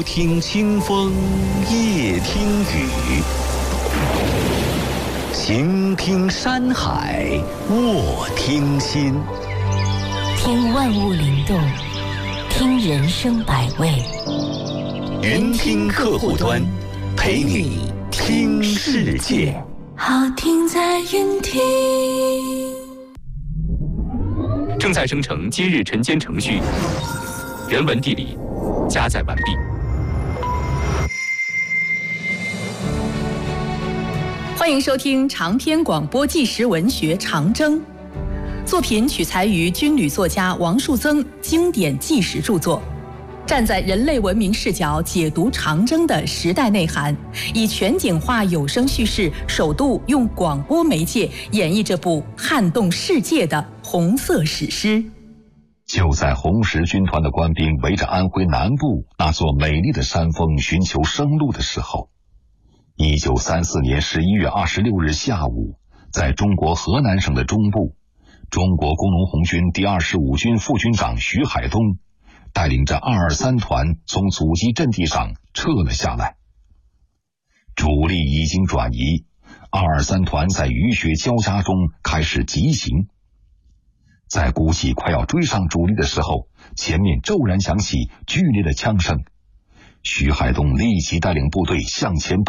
听清风，夜听雨，行听山海，卧听心。 听万物灵动，听人生百味。 云听客户端，陪你听世界。 好听在云听。 正在生成今日晨间程序，人文地理加载完毕。 欢迎收听长篇广播纪实文学《长征》，作品取材于军旅作家王树增经典纪实著作，站在人类文明视角解读长征的时代内涵，以全景化有声叙事，首度用广播媒介演绎这部撼动世界的红色史诗。 就在红十军团的官兵围着安徽南部那座美丽的山峰寻求生路的时候，1934年11月26日下午，在中国河南省的中部，中国工农红军第25军副军长徐海东带领着223团从阻击阵地上撤了下来。主力已经转移，223团在雨雪交加中开始急行。在估计快要追上主力的时候，前面骤然响起剧烈的枪声。徐海东立即带领部队向前奔